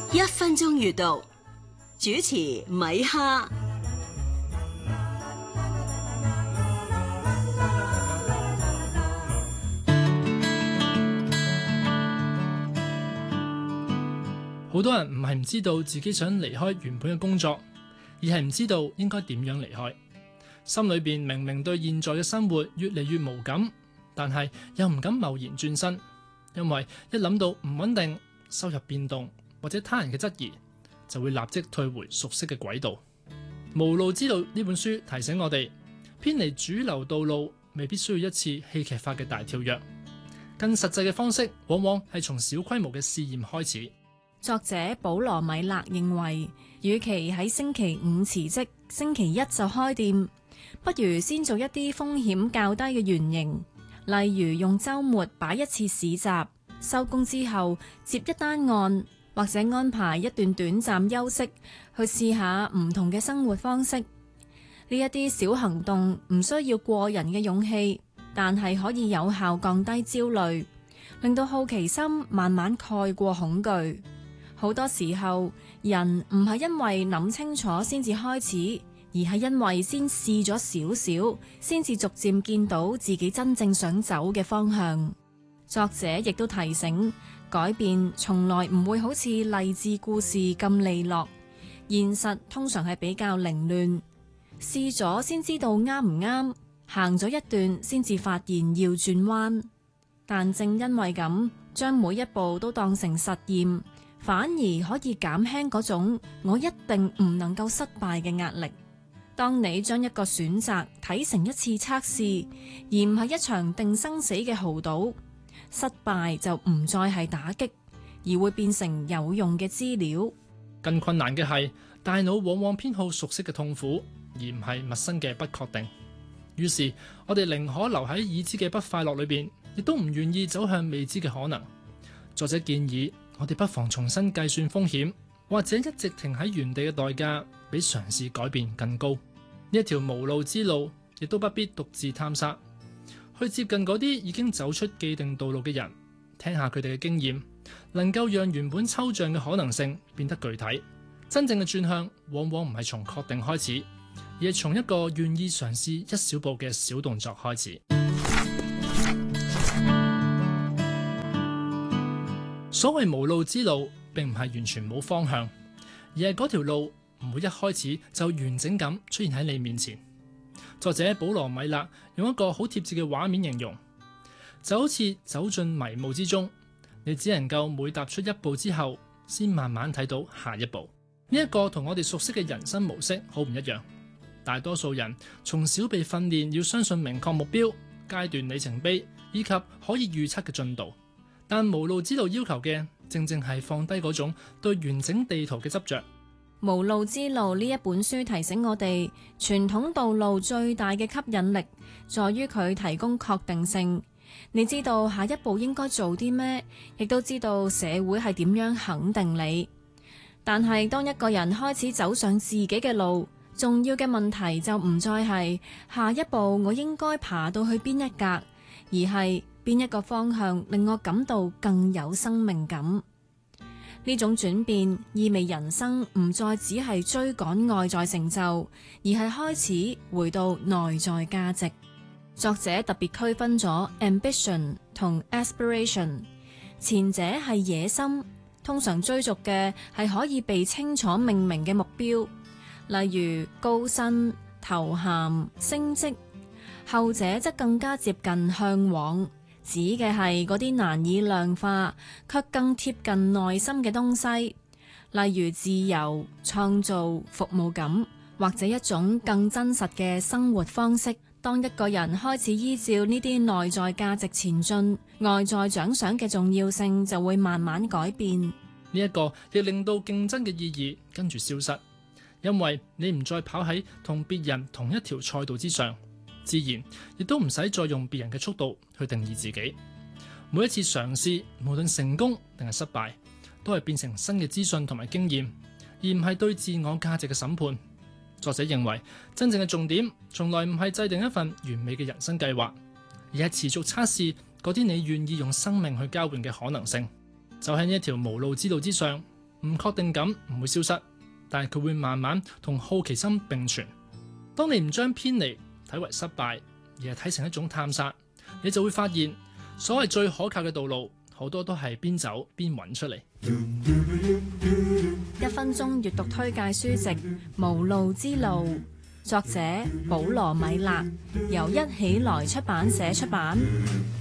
1分鐘閱讀，主持米哈。 好多人唔係唔知道自己想離開原本嘅工作，而係唔知道應該點樣離開。心裏邊明明對現在嘅生活越嚟越無感，但係又唔敢貿然轉身，因為一諗到唔穩定、收入變動或者他人嘅質疑，就會立即退回熟悉嘅軌道。無路之路呢本書提醒我哋，偏離主流道路未必需要一次戲劇化嘅大跳躍，更實際嘅方式往往係從小規模嘅試驗開始。 作者保羅米勒認為，與其喺星期五辭職，星期一就開店，不如先做一啲風險較低嘅原型，例如用週末擺一次市集，收工之後接一單案，或者安排一段短暫休息，去試下唔同嘅生活方式。呢一啲小行動唔需要過人嘅勇氣，但係可以有效降低焦慮，令到好奇心慢慢蓋過恐懼。好多時候，人唔係因為諗清楚先至開始，而係因為先試咗少少，先至逐漸見到自己真正想走嘅方向。作者亦都提醒，改變從來唔會好似勵志故事咁利落，現實通常係比較凌亂。試咗先知道啱唔啱，行咗一段先至發現要轉彎。但正因為咁，將每一步都當成實驗，反而可以減輕嗰種我一定唔能夠失敗嘅壓力。當你將一個選擇睇成一次測試，而唔係一場定生死嘅豪賭，失敗就唔再係打擊，而會變成有用嘅資料。 更困難嘅係，大腦往往偏好熟悉嘅痛苦，而唔係陌生嘅不確定。於是，我哋寧可留喺已知嘅不快樂裏邊，亦都唔願意走向未知嘅可能。作者建議，我哋不妨重新計算風險，或者一直停喺原地嘅代價，比嘗試改變更高。呢一條無路之路，亦都不必獨自探索，去接近嗰啲已經走出既定道路嘅人，聽下佢哋嘅經驗，能夠讓原本抽象嘅可能性變得具體。真正嘅轉向，往往唔係從確定開始，而係從一個願意嘗試一小步嘅小動作開始。所謂無路之路，並唔係完全冇方向，而係嗰條路唔會一開始就完整咁出現喺你面前。作者保羅米勒用一個好貼切嘅畫面形容，就好似走進迷霧之中，你只能夠每踏出一步之後，先慢慢睇到下一步。呢一個同我哋熟悉嘅人生模式好唔一樣。大多數人從小被訓練要相信明確目標、階段里程碑以及可以預測嘅進度。但無路之路要求嘅，正正係放低嗰種對完整地圖嘅執着。 無路之路呢一本書提醒我哋，傳統道路最大嘅吸引力，在於佢提供確定性。你知道下一步應該做啲咩，亦都知道社會係點樣肯定你。但係當一個人開始走上自己嘅路，重要嘅問題就唔再係下一步我應該爬到去邊一格，而係邊一個方向令我感到更有生命感。呢種轉變意味人生唔再只係追趕外在成就，而係開始回到內在價值。作者特別區分咗 ambition 同 aspiration， 前者係野心，通常追逐嘅係可以被清楚命名嘅目標，例如高薪、頭銜、升職；後者則更加接近向往，指嘅係嗰啲難以量化卻更貼近內心嘅東西，例如自由、創造、服務感，或者一種更真實嘅生活方式。當一個人開始依照呢啲內在價值前進，外在獎賞嘅重要性就會慢慢改變。 呢一個亦令到競爭嘅意義跟住消失，因為你唔再跑喺同別人同一條賽道之上，自然亦都唔使再用別人嘅速度去定義自己。每一次嘗試，無論成功定係失敗，都係變成新嘅資訊同埋經驗，而唔係對自我價值嘅審判。作者認為，真正嘅重點從來唔係制定一份完美嘅人生計劃，而係持續測試嗰啲你願意用生命去交換嘅可能性。就喺呢一條無路之路之上， 唔確定感唔會消失，但係佢會慢慢同好奇心並存。當你唔將偏離睇為失敗，而係睇成一種探索，你就會發現所謂最可靠嘅道路，好多都係邊走邊揾出嚟。 1分鐘閱讀推介書籍《無路之路》，作者保羅米勒，由一起來出版社出版。